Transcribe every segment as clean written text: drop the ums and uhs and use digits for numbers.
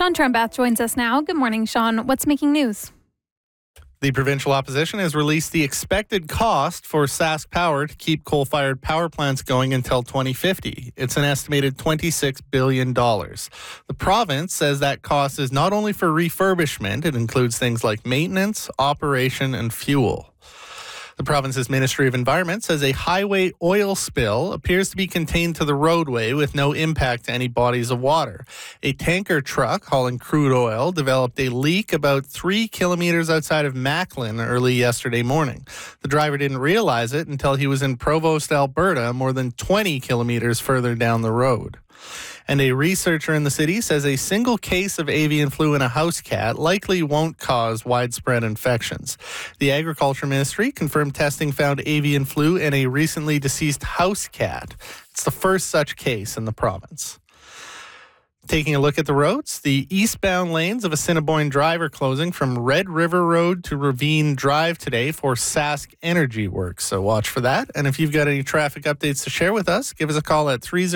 Sean Trembath joins us now. Good morning, Sean. What's making news? The provincial opposition has released the expected cost for Sask Power to keep coal-fired power plants going until 2050. It's an estimated $26 billion. The province says that cost is not only for refurbishment, it includes things like maintenance, operation, and fuel. The province's Ministry of Environment says a highway oil spill appears to be contained to the roadway with no impact to any bodies of water. A tanker truck hauling crude oil developed a leak about 3 kilometers outside of Macklin early yesterday morning. The driver didn't realize it until he was in Provost, Alberta, more than 20 kilometers further down the road. And a researcher in the city says a single case of avian flu in a house cat likely won't cause widespread infections. The Agriculture Ministry confirmed testing found avian flu in a recently deceased house cat. It's the first such case in the province. Taking a look at the roads, the eastbound lanes of Assiniboine Drive are closing from Red River Road to Ravine Drive today for Sask Energy works. So watch for that. And if you've got any traffic updates to share with us, give us a call at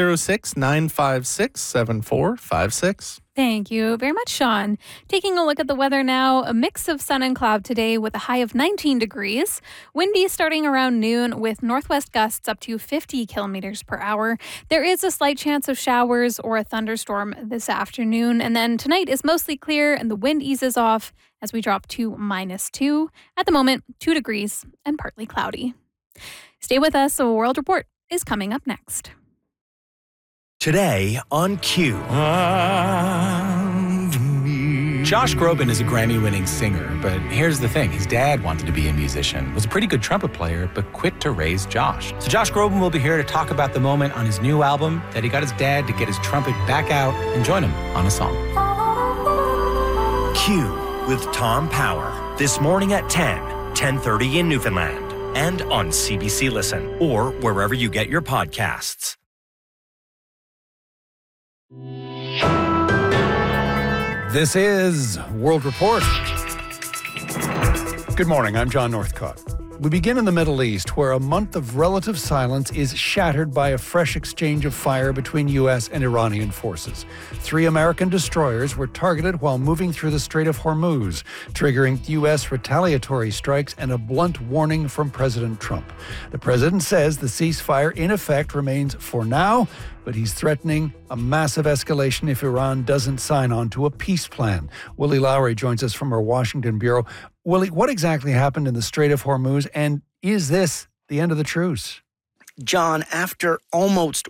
306-956-7456. Thank you very much, Sean. Taking a look at the weather now, a mix of sun and cloud today with a high of 19 degrees. Windy starting around noon with northwest gusts up to 50 kilometers per hour. There is a slight chance of showers or a thunderstorm this afternoon. And then tonight is mostly clear and the wind eases off as we drop to -2. At the moment, 2 degrees and partly cloudy. Stay with us. A World Report is coming up next. Today on Q. Josh Groban is a Grammy-winning singer, but here's the thing. His dad wanted to be a musician, was a pretty good trumpet player, but quit to raise Josh. So Josh Groban will be here to talk about the moment on his new album that he got his dad to get his trumpet back out and join him on a song. Q with Tom Power. This morning at 10:30 in Newfoundland. And on CBC Listen or wherever you get your podcasts. This is World Report. Good morning, I'm John Northcott. We begin in the Middle East, where a month of relative silence is shattered by a fresh exchange of fire between U.S. and Iranian forces. 3 American destroyers were targeted while moving through the Strait of Hormuz, triggering U.S. retaliatory strikes and a blunt warning from President Trump. The president says the ceasefire in effect remains for now, but he's threatening a massive escalation if Iran doesn't sign on to a peace plan. Willie Lowry joins us from our Washington bureau. Willie, what exactly happened in the Strait of Hormuz, and is this the end of the truce? John, after almost